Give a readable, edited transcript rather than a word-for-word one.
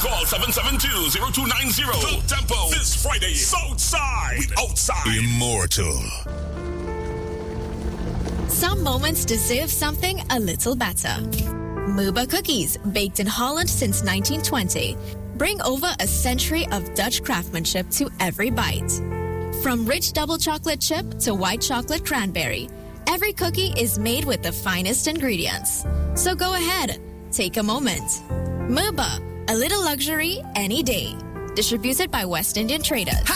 Call 772-0290. The Tempo this Friday. Southside with Outside. Immortal. Some moments deserve something a little better. Muba cookies, baked in Holland since 1920, bring over a century of Dutch craftsmanship to every bite. From rich double chocolate chip to white chocolate cranberry, every cookie is made with the finest ingredients. So go ahead, take a moment. Muba, a little luxury any day. Distributed by West Indian Traders.